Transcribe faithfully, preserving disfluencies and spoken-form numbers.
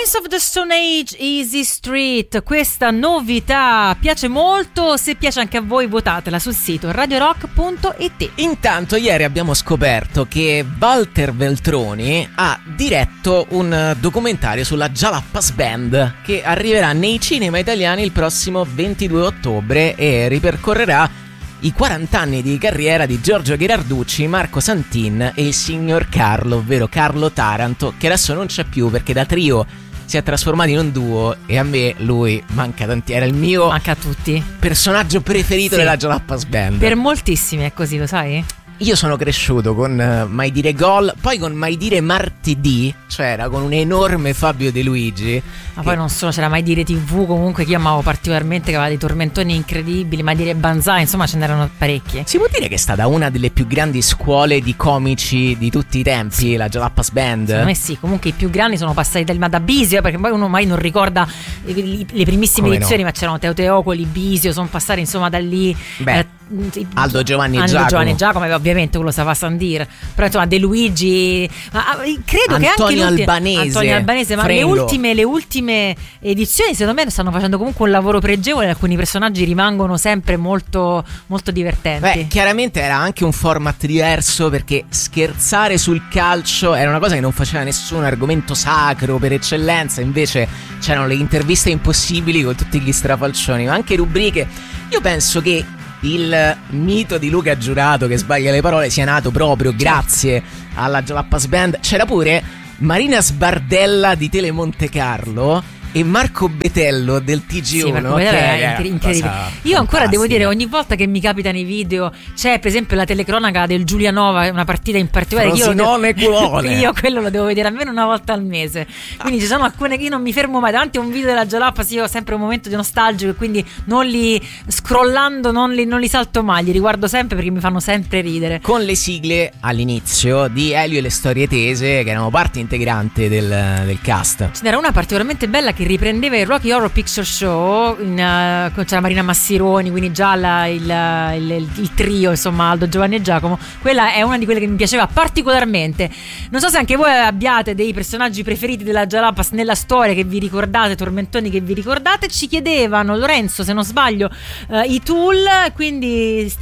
Queens of the Stone Age, Easy Street, questa novità piace molto. Se piace anche a voi, votatela sul sito radio rock punto it. Intanto ieri abbiamo scoperto che Walter Veltroni ha diretto un documentario sulla Jalapas Band che arriverà nei cinema italiani il prossimo ventidue ottobre e ripercorrerà i quaranta anni di carriera di Giorgio Ghirarducci, Marco Santin e il signor Carlo, ovvero Carlo Taranto, che adesso non c'è più perché da trio si è trasformato in un duo e a me lui manca tanti. Era il mio manca a tutti personaggio preferito sì. della Jalapas Band. Per moltissimi è così, lo sai? Io sono cresciuto con uh, Mai Dire Gol, poi con Mai Dire Martedì, cioè era con un enorme Fabio De Luigi. Ma che... poi non solo, c'era Mai Dire tivù comunque che io amavo particolarmente, che aveva dei tormentoni incredibili, Mai Dire Banzai, insomma ce n'erano parecchie. Si può dire che è stata una delle più grandi scuole di comici di tutti i tempi, sì. la Jalapas Band? Secondo me sì, comunque i più grandi sono passati da, da Bisio, perché poi uno mai non ricorda le, le primissime Come edizioni, no? ma c'erano Teo Teocoli, Bisio, sono passati insomma da lì. Beh, eh, Aldo Giovanni Aldo Giacomo. Giovanni Giacomo, ovviamente quello stava a San Dir, però insomma De Luigi, ma credo Antonio che anche Albanese, Antonio Albanese, ma Frengo. le ultime, le ultime edizioni secondo me stanno facendo comunque un lavoro pregevole, alcuni personaggi rimangono sempre molto molto divertenti. Beh, chiaramente era anche un format diverso perché scherzare sul calcio era una cosa che non faceva nessun argomento sacro per eccellenza, invece c'erano le interviste impossibili con tutti gli strafalcioni, ma anche rubriche. Io penso che il mito di Luca Giurato che sbaglia le parole sia nato proprio grazie alla Jalapas Band. C'era pure Marina Sbardella di Tele Monte Carlo e Marco Betello del T G uno, sì, che è incredibile. Io ancora devo dire, ogni volta che mi capita nei video c'è per esempio la telecronaca del Giulianova, una partita in particolare, Frosinone che io, devo, io quello lo devo vedere almeno una volta al mese, quindi ci sono alcune che io non mi fermo mai davanti a un video della Jalapas, io ho sempre un momento di nostalgico e quindi non li scrollando non li, non li salto mai, li riguardo sempre perché mi fanno sempre ridere, con le sigle all'inizio di Elio e le storie tese che erano parte integrante del, del cast. Ce n'era una particolarmente bella che riprendeva il Rocky Horror Picture Show in, uh, c'era Marina Massironi, quindi già la, il, il, il trio, insomma Aldo, Giovanni e Giacomo. Quella è una di quelle che mi piaceva particolarmente. Non so se anche voi abbiate dei personaggi preferiti della Jalapas nella storia che vi ricordate, tormentoni che vi ricordate. Ci chiedevano Lorenzo, se non sbaglio, uh, i Tool, quindi